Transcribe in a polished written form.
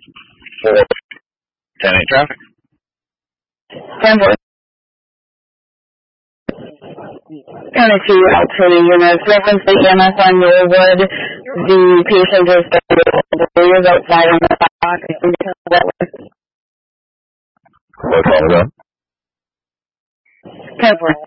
for 10-8 traffic. 10-4. County 2 out to the units. Reference the EMS on Millwood. The patient is still outside on the clock. What call was that? 10-4.